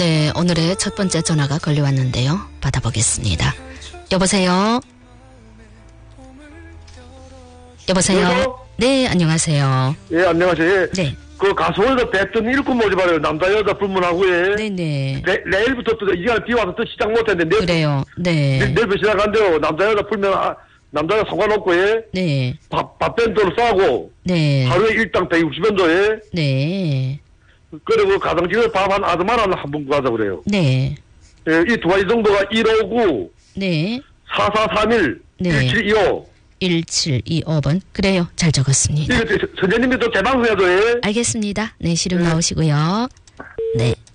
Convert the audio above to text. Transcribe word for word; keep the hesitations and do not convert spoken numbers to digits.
네, 오늘의 첫 번째 전화가 걸려왔는데요. 받아보겠습니다. 여보세요? 여보세요? 여보세요? 네, 안녕하세요. 예, 안녕하세요. 예. 네. 그 가수원에서 뱉던 일꾼 모집하래요. 남자, 여자 불문하고, 예. 네네. 내, 내일부터 또, 이 시간에 비 와서 또 시작 못했는데, 내일, 그래요. 네. 내, 내일부터 시작한대요. 남자, 여자 풀면, 아, 남자가 상관없고, 예. 네. 밥, 밥벤도로 싸고, 네. 하루에 일당 백육십 원도, 예. 네. 그리고 가정집에 밥 한 아줌마 하나 한번 구하자 그래요. 네. 예, 이 두 가지 정도가 일오구, 네. 사사삼일, 네. 일칠이오. 일칠이오 번. 그래요. 잘 적었습니다. 이거 선생님이 또 재방송해도, 예. 알겠습니다. 네, 실음 네. 나오시고요. 네.